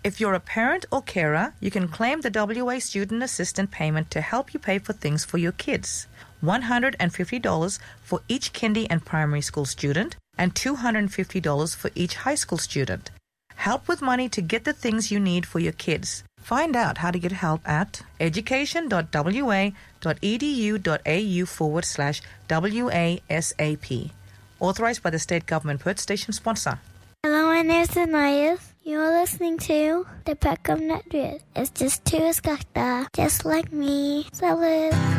If you're a parent or carer, you can claim the WA Student Assistant payment to help you pay for things for your kids. $150 for each kindy and primary school student and $250 for each high school student. Help with money to get the things you need for your kids. Find out how to get help at education.wa.edu.au/WASAP. Authorized by the State Government. Perth Station sponsor. Hello, my name is Anais. You're listening to the Peckham Network. It's just two skakta, just like me. Salut!